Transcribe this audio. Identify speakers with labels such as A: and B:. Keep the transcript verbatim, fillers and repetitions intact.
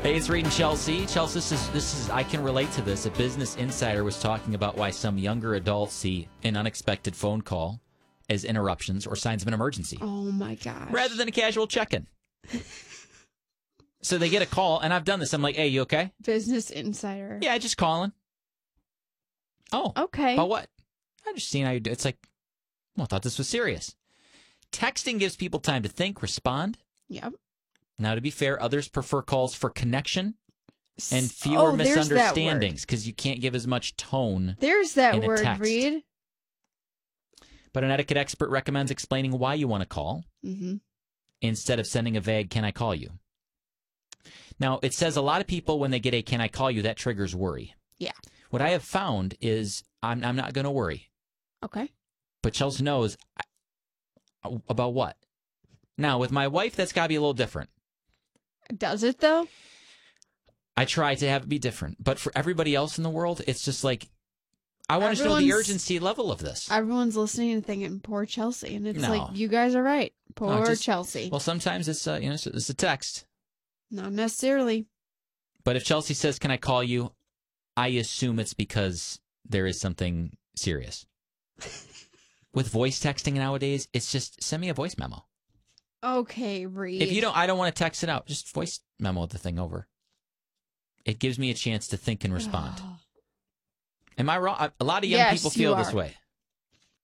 A: Hey, it's Reed and Chelsea. Chelsea, this is, this is, I can relate to this. A Business Insider was talking about why some younger adults see an unexpected phone call as interruptions or signs of an emergency.
B: Oh, my gosh.
A: Rather than a casual check-in. So they get a call, and I've done this. I'm like, hey, you okay?
B: Business Insider.
A: Yeah, just calling. Oh.
B: Okay.
A: About what? I just seen how you do. It's like, well, I thought this was serious. Texting gives people time to think, respond.
B: Yep.
A: Now, to be fair, others prefer calls for connection and fewer
B: oh,
A: misunderstandings because you can't give as much tone.
B: There's that
A: in a
B: word,
A: text.
B: Reed.
A: But an etiquette expert recommends explaining why you want to call
B: Mm-hmm.
A: instead of sending a vague, can I call you? Now, it says a lot of people, when they get a can I call you, that triggers worry.
B: Yeah.
A: What I have found is I'm, I'm not going to worry.
B: Okay.
A: But Chelsea knows I, about what. Now, with my wife, that's got to be a little different.
B: Does it, though?
A: I try to have it be different. But for everybody else in the world, it's just like, I want to know the
B: Everyone's-
A: urgency level of this.
B: Everyone's listening and thinking, poor Chelsea. And it's
A: No.
B: like, you guys are right. Poor
A: No, just-
B: Chelsea.
A: Well, sometimes it's, uh, you know, it's, it's a text.
B: Not necessarily.
A: But if Chelsea says, can I call you? I assume it's because there is something serious. With voice texting nowadays, it's just send me a voice memo.
B: Okay, Reed.
A: If you don't, I don't want to text it out. Just voice memo the thing over. It gives me a chance to think and respond. Am I wrong? A lot of young
B: Yes,
A: people
B: you
A: feel this
B: are.
A: way.